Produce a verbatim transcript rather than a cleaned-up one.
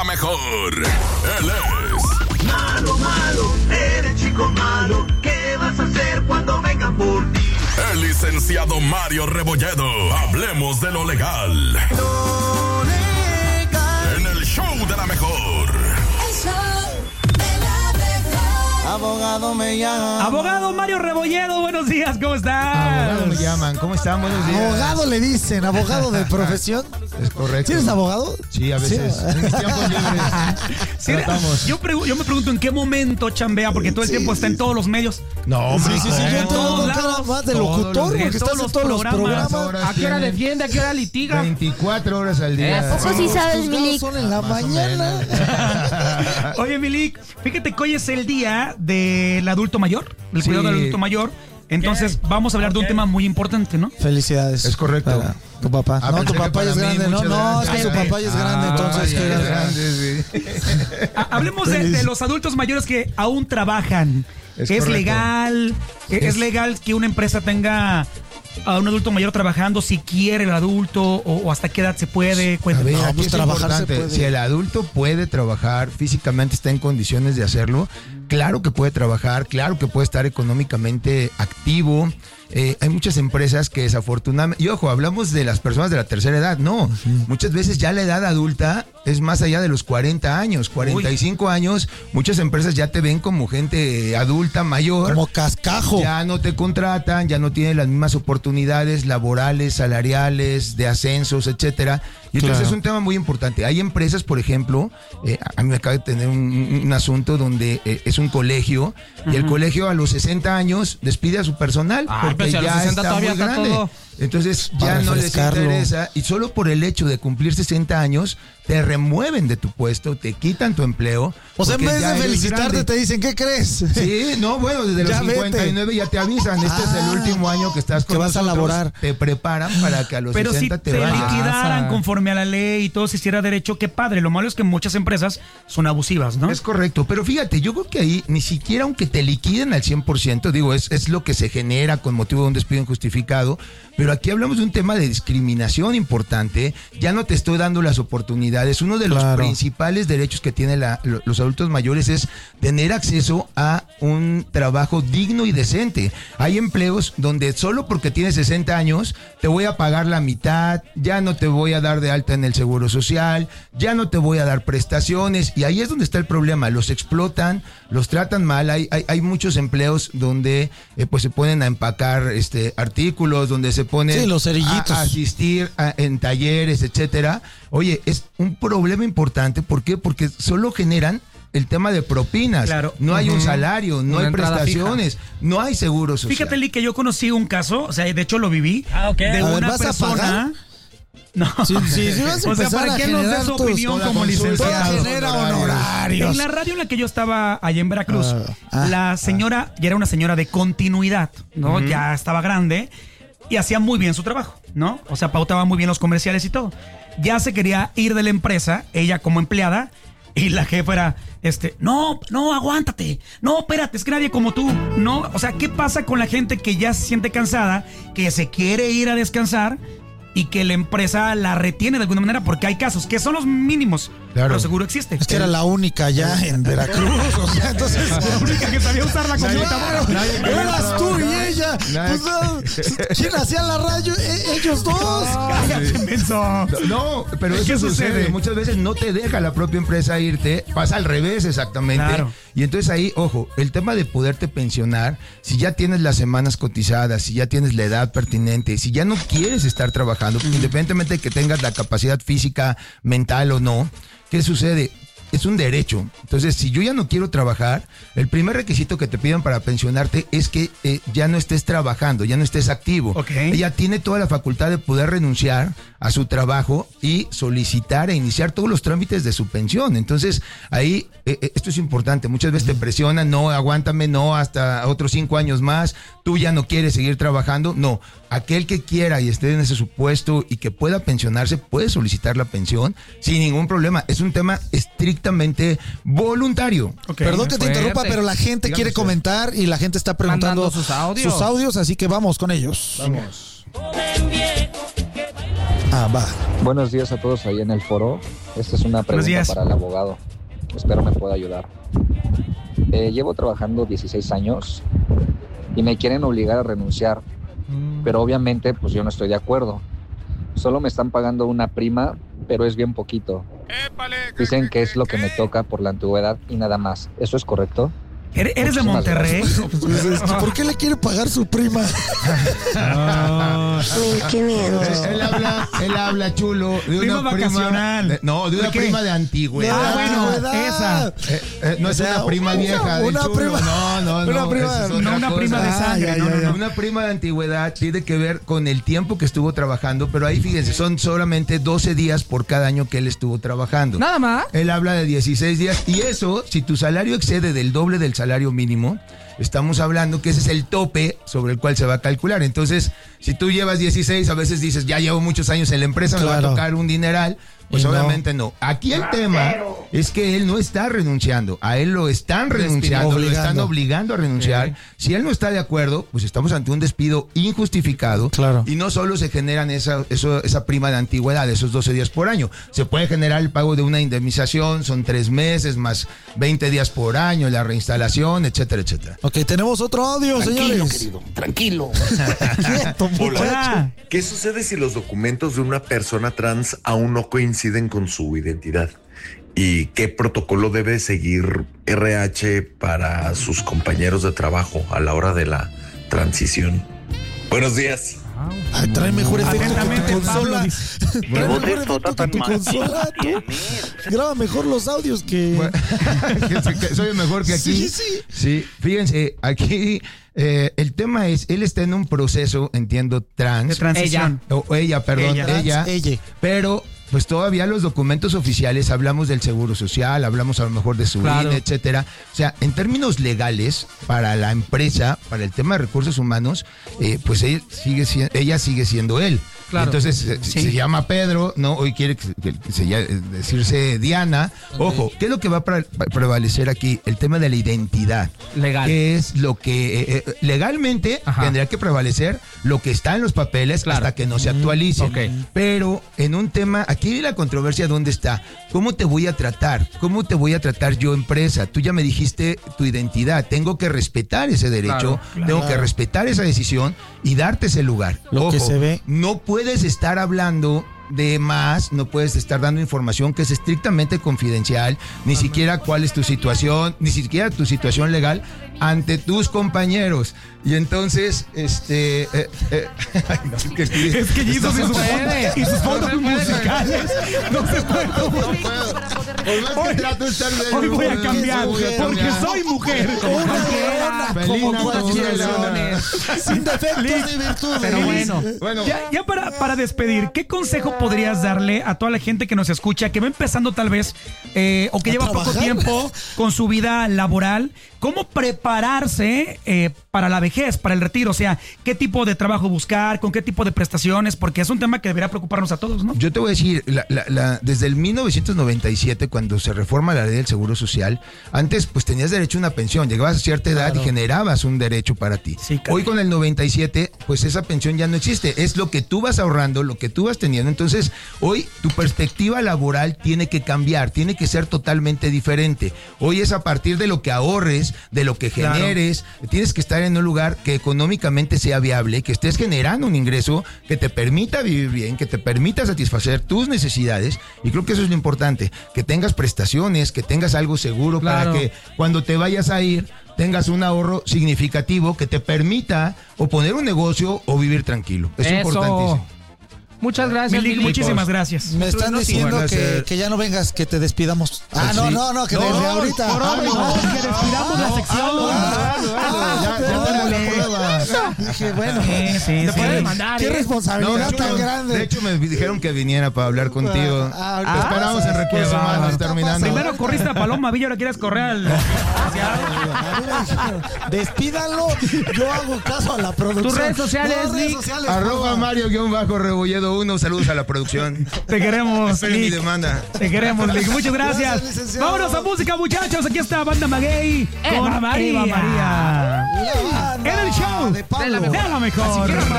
mejor. Él es... Malo, malo, eres chico malo. ¿Qué vas a hacer cuando vengan por ti? El licenciado Mario Rebolledo. Hablemos de lo legal. Lo legal. En el show de la mejor. El show de la mejor. Abogado me llama. Abogado Mario Rebolledo, buenos días, ¿cómo estás? Abogado me llaman, ¿cómo están? Buenos días. Abogado le dicen, abogado de profesión. Es correcto. ¿Sí eres abogado? Sí, a veces. Sí. En mis tiempos libres. Sí, Tratamos. yo, pregu- yo me pregunto en qué momento chambea, porque todo el Sí, tiempo está en sí. todos los medios. No, hombre. Sí, sí, sí, yo En tengo todos con cara lados, más de todos locutor, los- porque en estás todos en los todos los programas. programas. ¿A qué hora defiende? ¿A qué hora litiga? veinticuatro horas al día. ¿A poco sí sabes, Los Milik? son en la Más o mañana. Oye, Milik, fíjate que hoy es el día del adulto mayor, del Sí. cuidado del adulto mayor. Entonces, vamos a hablar de un tema muy importante, ¿no? Felicidades. Es correcto. Para tu papá. Ah, no, pensé tu que papá para ya es mí, grande, ¿no? muchas No, es que gracias. su papá ya es grande, Ah, entonces ya que es era grande, sí. Ha- Hablemos de, de los adultos mayores que aún trabajan. Es Es, correcto. legal, es, Es- legal que una empresa tenga a un adulto mayor trabajando si quiere el adulto o, o hasta qué edad se puede. A Cuéntame. ver, No, aquí pues es trabajar se importante. puede. Si el adulto puede trabajar, físicamente está en condiciones de hacerlo, claro que puede trabajar, claro que puede estar económicamente activo. Eh, hay muchas empresas que desafortunadamente, y ojo, hablamos de las personas de la tercera edad, no, muchas veces ya la edad adulta es más allá de los cuarenta años, cuarenta y cinco años, muchas empresas ya te ven como gente adulta, mayor. como cascajo. Ya no te contratan, ya no tienen las mismas oportunidades laborales, salariales, de ascensos, etcétera. Y entonces Claro. es un tema muy importante. Hay empresas, por ejemplo, eh, a mí me acaba de tener un, un asunto donde eh, es un colegio y el colegio a los sesenta años despide a su personal Ay, porque pero si a los ya sesenta está todavía muy está grande. todo. Entonces Para ya no les refrescarlo. interesa y solo por el hecho de cumplir sesenta años te remueven de tu puesto, te quitan tu empleo. O sea, en porque vez ya de eres felicitarte, grande. te dicen, ¿qué crees? Sí, no, bueno, desde los Ya vete. cincuenta y nueve ya te avisan, este es el Ah, último año que estás con que vas a nosotros, laborar. te preparan para que a los Pero si sesenta te, te, vayas. liquidaran Ah, conforme a la ley y todo se hiciera derecho, qué padre. Lo malo es que muchas empresas son abusivas, ¿no? Es correcto, pero fíjate, yo creo que ahí ni siquiera aunque te liquiden al cien por ciento, digo, es, es lo que se genera con motivo de un despido injustificado, pero aquí hablamos de un tema de discriminación importante, ya no te estoy dando las oportunidades, uno de los Claro. principales derechos que tienen los adultos mayores es tener acceso a un trabajo digno y decente. Hay empleos donde solo porque tienes sesenta años te voy a pagar la mitad, ya no te voy a dar de alta en el seguro social, ya no te voy a dar prestaciones y ahí es donde está el problema, los explotan, los tratan mal, hay, hay, hay muchos empleos donde eh, pues se ponen a empacar este artículos, donde se ponen Sí, los cerillitos. a, a asistir a- en talleres, etcétera. Oye, es un problema importante, ¿por qué? Porque solo generan el tema de propinas, Claro. no hay un salario, no Una hay entrada prestaciones, no hay seguro social. Fíjate, Lee, que yo conocí un caso, o sea, de hecho lo viví, Ah, ok. de A ver, una ¿vas a persona. pagar? No. Sí, sí, sí vas a O sea, empezar para a que nos dé generar su tus- opinión toda como consulta, licenciado. genera honorarios. honorarios. En la radio en la que yo estaba allá en Veracruz, Ah, ah, la señora ya era una señora de continuidad, ¿no? Ya estaba grande y hacía muy bien su trabajo, ¿no? O sea, pautaba muy bien los comerciales y todo. Ya se quería ir de la empresa, ella como empleada, y la jefa era, este, no, no, aguántate, no, espérate, es que nadie como tú, no, o sea, ¿qué pasa con la gente que ya se siente cansada, que se quiere ir a descansar y que la empresa la retiene de alguna manera? Porque hay casos que son los mínimos, Claro. pero seguro existe. Es que era la única ya en Veracruz. O sea, entonces. La única que sabía usar la computadora. Nadie quería Eras tú y trabajar. ella. Nadie- Pues, no, ¿quién hacía la radio? E- ellos dos. Cállate, menso. No, pero ¿Qué eso sucede? sucede? Muchas veces no te deja la propia empresa irte, pasa al revés exactamente. Claro. Y entonces ahí, ojo, el tema de poderte pensionar, si ya tienes las semanas cotizadas, si ya tienes la edad pertinente, si ya no quieres estar trabajando, independientemente de que tengas la capacidad física, mental o no, ¿qué sucede? Es un derecho. Entonces, si yo ya no quiero trabajar, el primer requisito que te piden para pensionarte es que eh, ya no estés trabajando, ya no estés activo. Ok. Ella tiene toda la facultad de poder renunciar a su trabajo y solicitar e iniciar todos los trámites de su pensión. Entonces, ahí, eh, eh, esto es importante. Muchas veces te presionan, no, aguántame, no, hasta otros cinco años más, tú ya no quieres seguir trabajando. No, aquel que quiera y esté en ese supuesto y que pueda pensionarse, puede solicitar la pensión sin ningún problema. Es un tema estrictamente voluntario. Ok. Perdón que te Fuerte. interrumpa, pero la gente Dígame quiere usted. comentar y la gente está preguntando Mandando sus audios. sus audios, así que vamos con ellos. Vamos. Ah, va. Buenos días a todos ahí en el foro. Esta es una pregunta días. para el abogado. Espero me pueda ayudar. Eh, llevo trabajando dieciséis años y me quieren obligar a renunciar, pero obviamente pues yo no estoy de acuerdo. Solo me están pagando una prima, pero es bien poquito. Dicen que es lo que me toca por la antigüedad y nada más. ¿Eso es correcto? ¿Eres de Muchísimas Monterrey? Pues, este, ¿por qué le quiere pagar su prima? Él, él habla, él habla chulo de Prima una prima vacacional. de- no, de una ¿De qué? prima de antigüedad. Ah, bueno, antigüedad. esa. Eh, eh, no O es sea, una prima una- vieja del una chulo. prima- no, no, no. una prima- esa es no, otra una cosa. prima de Ah, sangre. ya, no, ya, no, ya. no. Una prima de antigüedad tiene que ver con el tiempo que estuvo trabajando, pero ahí fíjense, son solamente doce días por cada año que él estuvo trabajando. Nada más. Él habla de dieciséis días y eso, si tu salario excede del doble del salario mínimo, estamos hablando que ese es el tope sobre el cual se va a calcular. Entonces, si tú llevas dieciséis, a veces dices, ya llevo muchos años en la empresa, me va a Claro. tocar un dineral. Pues Y no. obviamente no. Aquí el tema es que él no está renunciando, a él lo están renunciando, lo Obligando. están obligando a renunciar. Si él no está de acuerdo, pues estamos ante un despido injustificado. Claro. Y no solo se generan esa, eso, esa prima de antigüedad, esos doce días por año. Se puede generar el pago de una indemnización, son tres meses más veinte días por año, la reinstalación, etcétera, etcétera. Ok, tenemos otro audio, señores. querido, tranquilo. Quieto, muchacho. Hola. ¿Qué sucede si los documentos de una persona trans aún no coinciden con su identidad? ¿Y qué protocolo debe seguir R H para sus compañeros de trabajo a la hora de la transición? Buenos días. Ay, trae mejor efecto que Atentamente, tu consola. Pablo dice. Trae mejor efecto que tu consola. Tú. Graba mejor los audios que... Que soy mejor que aquí. Sí, sí. Sí, fíjense, aquí eh, el tema es, él está en un proceso, entiendo, trans. De transición. O o ella, perdón, Ella. ella. Trans, ella. Pero, pues todavía los documentos oficiales, hablamos del seguro social, hablamos a lo mejor de su Claro. I N E, etcétera. O sea, en términos legales, para la empresa, para el tema de recursos humanos, eh, pues ella sigue, si- ella sigue siendo él. Claro. Entonces eh, Sí. se llama Pedro, ¿no? Hoy quiere que, que- que se llame- decirse Diana. Ojo, ¿qué es lo que va a pre- prevalecer aquí? El tema de la identidad. Legal. Que es lo que eh, eh, legalmente Ajá. tendría que prevalecer lo que está en los papeles Claro. hasta que no se actualice. ok. Pero en un tema, aquí la controversia, ¿dónde está? ¿Cómo te voy a tratar? ¿Cómo te voy a tratar yo, empresa? Tú ya me dijiste tu identidad. Tengo que respetar ese derecho, Claro, tengo que respetar esa decisión y darte ese lugar. Lo que se ve. No puedes estar hablando de más, no puedes estar dando información que es estrictamente confidencial, ni siquiera cuál es tu situación, ni siquiera tu situación legal ante tus compañeros. Y entonces, este... eh, eh, ay, no, es que, Es que esto hizo no sus puede. y sus fondos No se puede. musicales. No se puede. no puedo. Por más que Hoy- trato de estar serio, Hoy voy a no cambiar voy a porque cambiar. soy mujer. Una cualquiera, leona, Felina, como cualquiera. Consuela. Sin defectos ni virtudes. Pero bueno. Bueno, Ya, ya para, para despedir, ¿qué consejo podrías darle a toda la gente que nos escucha, que va empezando tal vez, eh, o que ¿A lleva poco trabajar? tiempo con su vida laboral? ¿Cómo prepararse eh, para la vejez, para el retiro? O sea, ¿qué tipo de trabajo buscar? ¿Con qué tipo de prestaciones? Porque es un tema que debería preocuparnos a todos, ¿no? Yo te voy a decir, la- la- la- desde el mil novecientos noventa y siete, cuando se reforma la ley del Seguro Social, antes pues tenías derecho a una pensión, llegabas a cierta edad y generabas un derecho para ti. Sí, caray. Hoy con el noventa y siete, pues esa pensión ya no existe, es lo que tú vas ahorrando, lo que tú vas teniendo. Entonces, hoy tu perspectiva laboral tiene que cambiar, tiene que ser totalmente diferente. Hoy es a partir de lo que ahorres, de lo que Claro. generes, tienes que estar en un lugar que económicamente sea viable, que estés generando un ingreso que te permita vivir bien, que te permita satisfacer tus necesidades, y creo que eso es lo importante, que tengas prestaciones, que tengas algo seguro Claro. para que cuando te vayas a ir tengas un ahorro significativo que te permita o poner un negocio o vivir tranquilo. Es Eso. importantísimo. Muchas gracias, Milik, Milik. muchísimas gracias. Me están No, sí, diciendo bueno, que, ese- que ya no vengas, que te despidamos. Ah, no, Sí. no, no, que No, desde ahorita. por Ah, hoy, no. no, que despidamos la sección. Ah, Ya, ya tenemos la prueba. Dije, bueno, Sí, sí, Te sí. puede demandar, qué ¿eh? responsabilidad No, tan de, grande. de hecho, me dijeron que viniera para hablar contigo. Ah, Te ah, esperamos en ¿sabes recursos qué? humanos Está terminando. Primero corriste a Paloma Villa, ahora quieres correr al... A mí me dijeron, despídanlo, yo hago caso a la producción. Tus redes sociales, No, redes Nick. sociales, Arroba porfa. Mario-Rebolledo uno. Saludos a la producción. Te queremos, Esperen mi Lick. demanda. Te queremos, Lick. Muchas gracias. Gracias, licenciado. Vámonos a música, muchachos. Aquí está Banda Maguey con Eva María. Eva María. La banda En el show de Pablo. de la mejor.